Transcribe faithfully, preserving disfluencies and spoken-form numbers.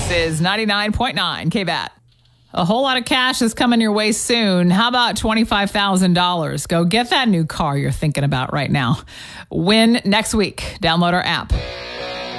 This is ninety-nine point nine K B A T. A whole lot of cash is coming your way soon. How about twenty-five thousand dollars? Go get that new car you're thinking about right now. Win next week. Download our app.